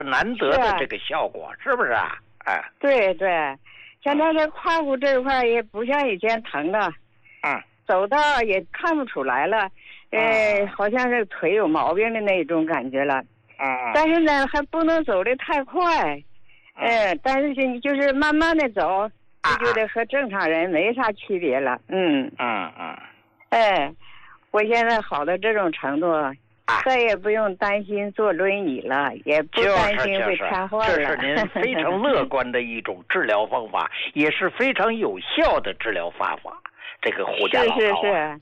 难得的这个效果，是不是啊？哎， 对对，现在这胯骨这块也不像以前疼了，走道也看不出来了，好像是腿有毛病的那种感觉了，但是呢还不能走得太快，但是你就是慢慢的走，就觉得和正常人没啥区别了，我现在好到这种程度。再也不用担心坐轮椅了，也不担心被瘫痪了。 这是您非常乐观的一种治疗方法，也是非常有效的治疗方法。这个胡家老高，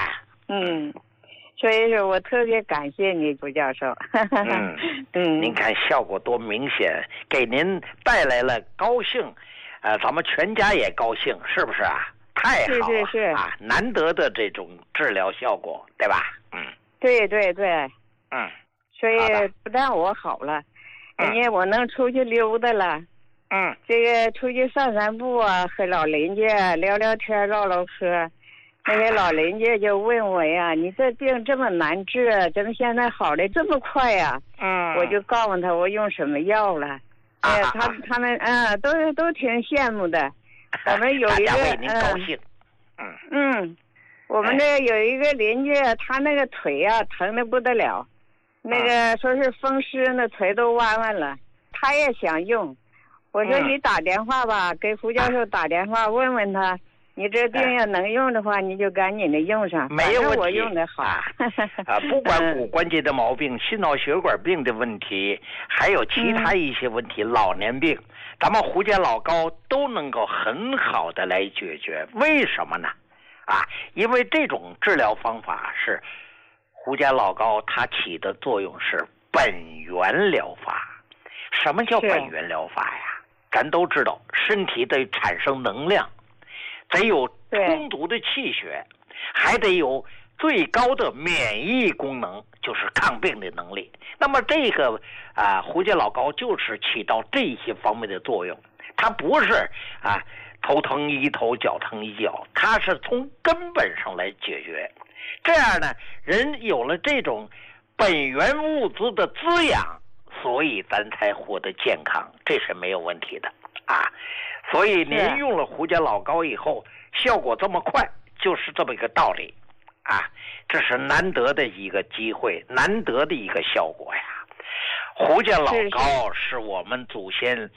所以说我特别感谢你，胡教授。 您看效果多明显，给您带来了高兴，咱们全家也高兴，是不是啊？太好了， 是啊，难得的这种治疗效果，对吧？ 对对对。所以不但我好了，人家我能出去溜达了，这个出去散散步啊，和老邻居聊聊天唠唠嗑，那些老邻居就问我呀，你这病这么难治，怎么现在好的这么快呀？我就告诉他我用什么药了，他们都挺羡慕的。我们有一个为您高兴， 我们这有一个邻居，他那个腿啊疼得不得了。那个说是风湿，那腿都弯弯了，他也想用。我说你打电话吧，给胡教授打电话问问他，你这病要能用的话，你就赶紧的用上。 没有问题， 我用的好。 不管骨关节的毛病、心脑血管病的问题，还有其他一些问题，老年病，咱们胡家老高都能够很好的来解决。为什么呢？因为这种治疗方法是。胡家老高它起的作用是本源疗法。什么叫本源疗法呀？咱都知道，身体得产生能量，得有充足的气血，还得有最高的免疫功能，就是抗病的能力。那么这个胡家老高就是起到这些方面的作用。它不是头疼医头，脚疼医脚，它是从根本上来解决。这样呢，人有了这种本源物资的滋养，所以咱才活得健康，这是没有问题的所以您用了胡家老高以后，效果这么快，就是这么一个道理这是难得的一个机会，难得的一个效果呀。胡家老高是我们祖先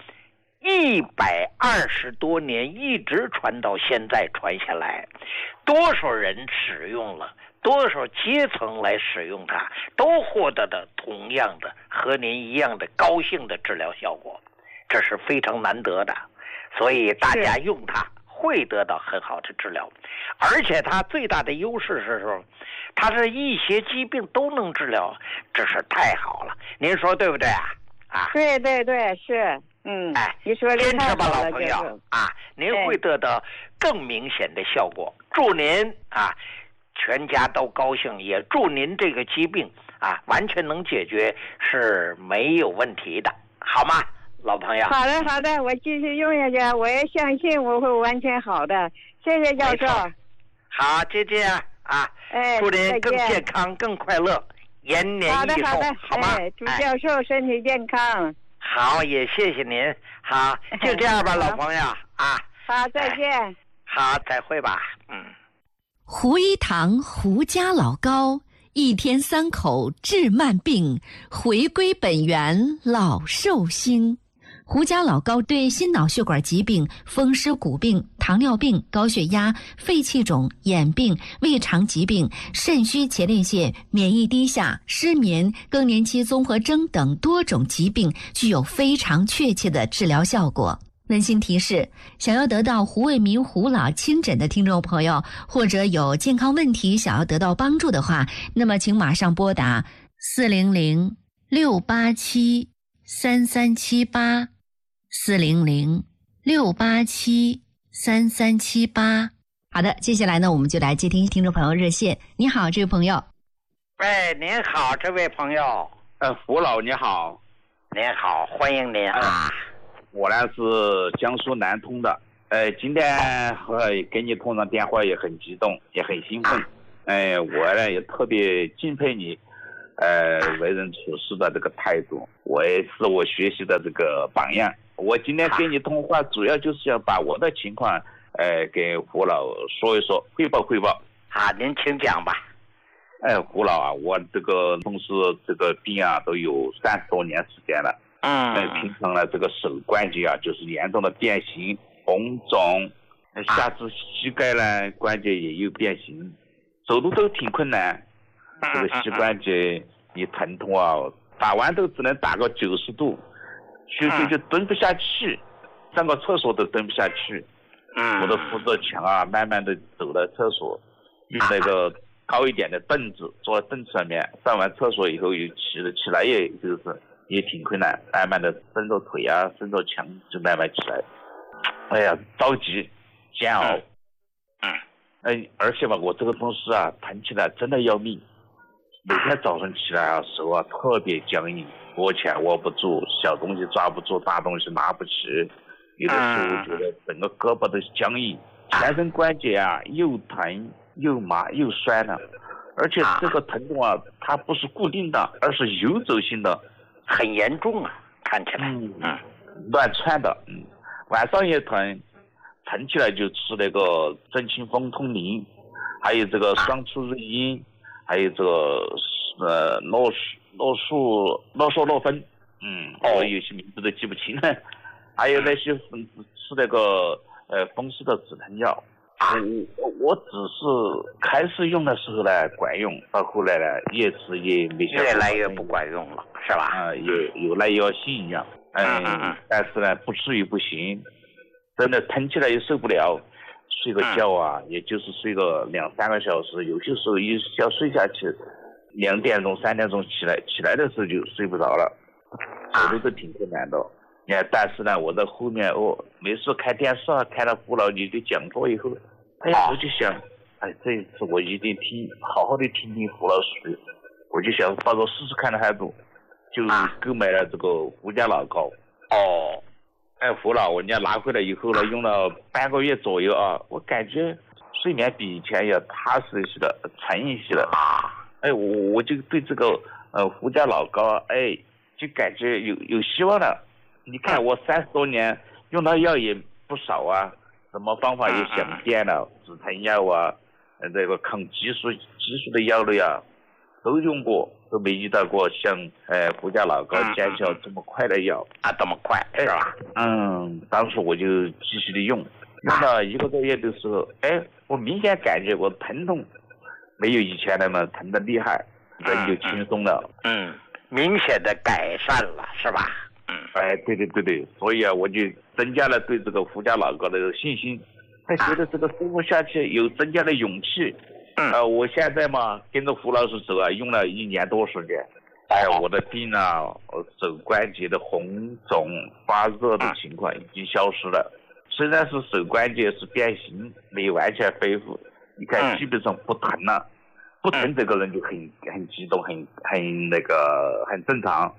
120多年一直传到现在传下来，多少人使用了，多少阶层来使用它，都获得的同样的和您一样的高兴的治疗效果，这是非常难得的。所以大家用它会得到很好的治疗，而且它最大的优势是说，它是一些疾病都能治疗，这是太好了。您说对不对对对对，是。你说坚持吧，老朋友您会得到更明显的效果。祝您全家都高兴，也祝您这个疾病完全能解决是没有问题的，好吗，老朋友？ 好的好的，我继续用下去，我也相信我会完全好的。谢谢教授。 好，就这样祝您更健康更快乐，延年益寿，好吗？ 祝教授身体健康。 好，也谢谢您。好，就这样吧，老朋友好，再见。 好，再会吧。 胡一堂胡家老高，一天3口治慢病，回归本源老寿星。胡家老高对心脑血管疾病、风湿骨病、糖尿病、高血压、肺气肿、眼病、胃肠疾病、肾虚前列腺、免疫低下、失眠、更年期综合征等多种疾病具有非常确切的治疗效果。温馨提示，想要得到胡卫民胡老亲诊的听众朋友，或者有健康问题想要得到帮助的话，那么请马上拨打400-687-3378，400-687-3378。好的，接下来呢，我们就来接听听众朋友热线。你好，这位朋友。 您好，这位朋友。 胡老你好。 您好，欢迎您我呢是江苏南通的，今天给你通上电话也很激动，也很兴奋，我呢也特别敬佩你， 为人处事的这个态度，我也是我学习的这个榜样。我今天跟你通话，主要就是要把我的情况，给胡老说一说，汇报。 啊，您请讲吧。 胡老啊，我这个从事这个病啊，都有30多年时间了。平常呢，这个手关节啊，就是严重的变形、红肿，下肢膝盖呢关节也有变形，走路都挺困难。这个膝关节一疼痛啊，打完都只能打个90度，就蹲不下去，上个厕所都蹲不下去。我都扶着墙啊，慢慢的走到厕所，用那个高一点的凳子坐在凳子上面，上完厕所以后又起来，也挺困难，慢慢的伸着腿啊，伸着墙就慢慢起来。哎呀，着急煎熬。而且吧，我这个东西啊，疼起来真的要命。每天早上起来啊，手啊特别僵硬，握拳握不住，小东西抓不住，大东西拿不起。有的时候觉得整个胳膊都僵硬，全身关节啊又疼又麻又酸了，而且这个疼痛啊，它不是固定的，而是游走性的， 很严重啊，看起来。 乱窜的。晚上也疼起来就吃那个镇清风通灵，还有这个双出瑞英，还有这个诺索诺芬，我有些名字都记不清了。还有那些吃那个风湿的止疼药。我只是开始用的时候呢管用，到后来呢越吃越没效果， 越来越不管用了，是吧？ 有耐药性一样。但是呢不吃也不行，真的疼起来也受不了，睡个觉啊，也就是睡个2-3个小时，有些时候一觉睡下去2点钟3点钟起来的时候就睡不着了，走路都挺困难的。但是呢，我在后面没事看电视啊，看了胡老你的讲座以后，我就想，这一次我一定好好的听胡老师，我就想抱着试试看的态度，就购买了这个胡家老膏。胡老，我拿回来以后呢，用了半个月左右啊，我感觉睡眠比以前要踏实一些了，沉一些了。我就对这个胡家老膏就感觉有希望了。你看我30多年用的药也不少啊，什么方法也想遍了，止疼药啊，这个抗激素的药类啊，都用过，都没遇到过像胡家老膏见效这么快的药啊，这么快是吧？ 当时我就继续的用了1个多月的时候，我明显感觉我疼痛没有以前那么疼的厉害，人就轻松了。 明显的改善了，是吧？ 对，所以啊，我就增加了对这个胡家老膏的信心，觉得这个生活下去有增加的勇气。我现在嘛跟着胡老师走啊，用了1年多时间，我的病啊，手关节的红肿发热的情况已经消失了。虽然是手关节是变形，没有完全恢复，你看基本上不疼了。不疼这个人就很激动，很正常。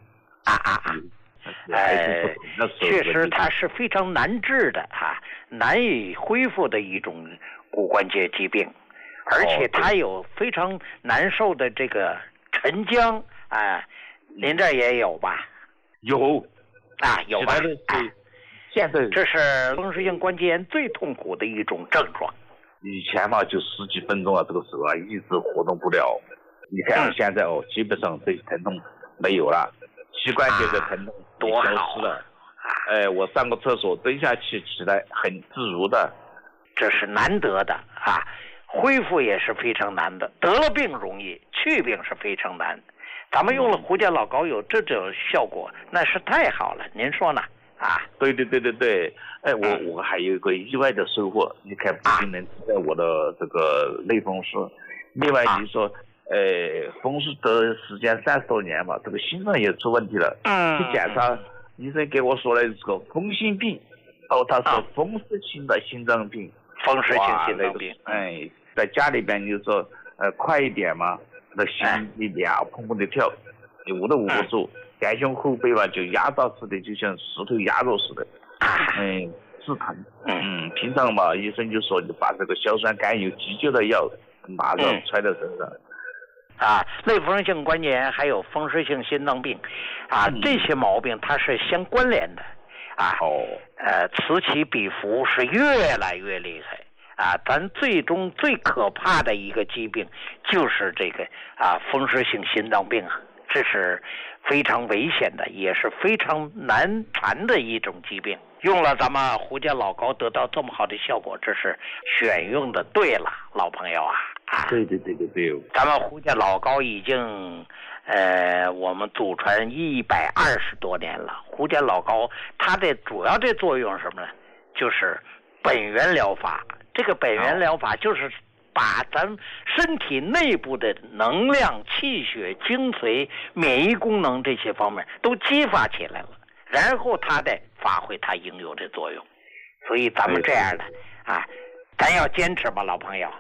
确实它是非常难治的难以恢复的一种骨关节疾病，而且它有非常难受的这个沉僵您这也有吧？ 有有吧？ 现在这是风湿性关节炎最痛苦的一种症状。 以前嘛就10几分钟这个手一直活动不了。你看现在基本上这些疼痛没有了，膝关节的疼痛多消失了。我上个厕所蹲下去起来很自如的， 这是难得的恢复也是非常难的。得了病容易，去病是非常难。咱们用了胡家老膏有这种效果，那是太好了。您说呢？ 对。我还有一个意外的收获，你看不仅能在我的这个类风湿，另外你说风湿得时间30多年嘛，这个心脏也出问题了。去检查，医生给我说了这个风心病，他说风湿性的心脏病。 风湿性心脏病。 在家里边就说快一点嘛，那心里面砰砰的跳，捂都捂不住，前胸后背吧就压到似的，就像石头压着似的。是疼。平常嘛，医生就说你把这个硝酸甘油急救的药马上揣在身上。 类风湿性关节炎还有风湿性心脏病，这些毛病它是相关联的，此起彼伏是越来越厉害。咱最终最可怕的一个疾病就是这个风湿性心脏病这是非常危险的，也是非常难缠的一种疾病。用了咱们胡家老高得到这么好的效果，这是选用的对了，老朋友对。 咱们胡家老高已经我们祖传120多年了。胡家老高它的主要的作用是什么呢？就是本源疗法。这个本源疗法就是把咱身体内部的能量、气血、精髓、免疫功能这些方面都激发起来了，然后它再发挥它应有的作用。所以咱们这样的咱要坚持吧，老朋友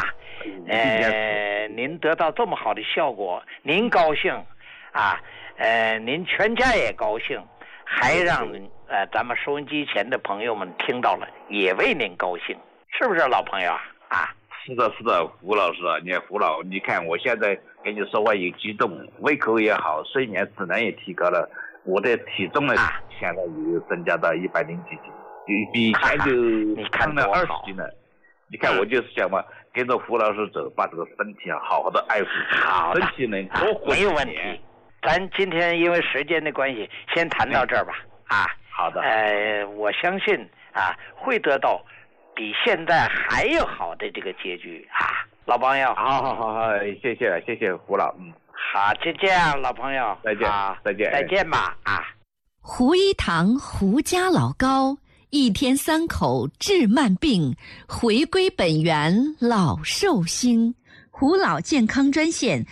您得到这么好的效果，您高兴您全家也高兴，还让咱们收音机前的朋友们听到了，也为您高兴。是不是老朋友是的，胡老师你看我现在跟你说话也激动，胃口也好，睡眠质量也提高了，我的体重呢现在也增加到100几斤，比以前就胖了20斤了。你看我就是想嘛，跟着胡老师走，把这个身体好好的爱护，身体能多活没有问题。咱今天因为时间的关系先谈到这儿吧好的我相信会得到比现在还要好的这个结局老朋友。 好，谢谢胡老。 好，就这样，老朋友，再见吧胡一堂胡家老高，一天3口治慢病，回归本源老寿星。胡老健康专线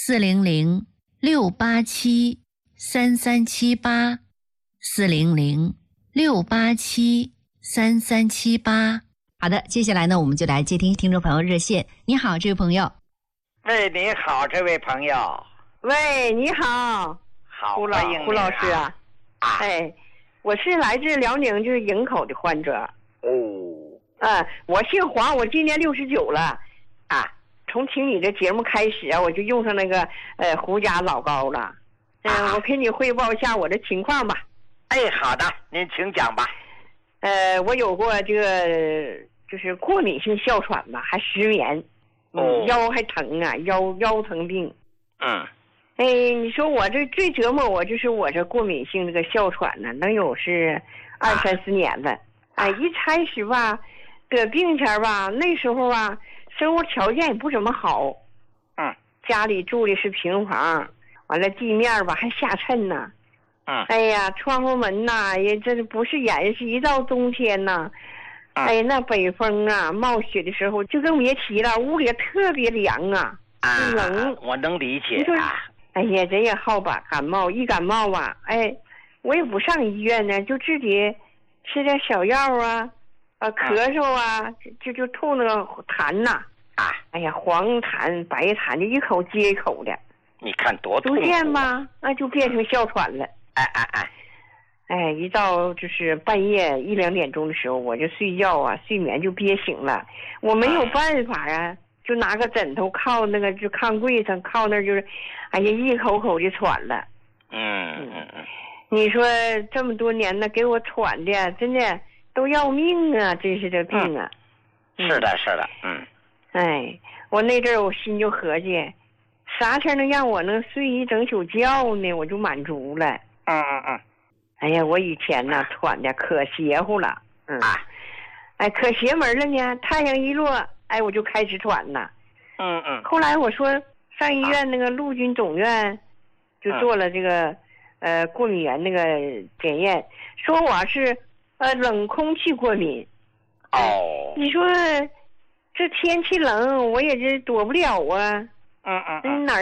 400-687-3378，400-687-3378。好的，接下来呢，我们就来接听听众朋友热线。你好，这位朋友。 喂，你好，这位朋友。 喂，你好。 好， 胡老师我是来自辽宁，就是营口的患者。我姓黄，我今年69了。从听你的节目开始我就用上那个胡家老高了。我给你汇报一下我的情况吧。 好的，您请讲吧。 我有过这个就是过敏性哮喘吧，还失眠，腰还疼腰疼病。你说我这最折磨我就是我这过敏性这个哮喘呢，能有是20-30年了。一开始吧，得病前吧，那时候生活条件也不怎么好。家里住的是平房，完了地面吧还下沉呢。窗户门也真不是严实，一到冬天那北风冒雪的时候就更别提了，屋里特别凉冷。 我能理解人也好吧，感冒一感冒我也不上医院呢，就自己吃点小药咳嗽就吐那个痰黄痰白痰就一口接一口的， 你看多痛苦。 逐渐吧就变成哮喘了。一到就是半夜1-2点钟的时候，我就睡觉睡眠就憋醒了，我没有办法就拿个枕头靠那个就炕柜上靠那就是一口口的喘了。你说这么多年呢，给我喘的真的都要命真是这病是的我那阵儿我心就合计，啥天能让我能睡一整宿觉呢，我就满足了。我以前喘的可邪乎了。可邪门了呢，太阳一落我就开始喘了。后来我说上医院那个陆军总院就做了这个过敏源那个检验，说我是冷空气过敏。你说这天气冷我也是躲不了哪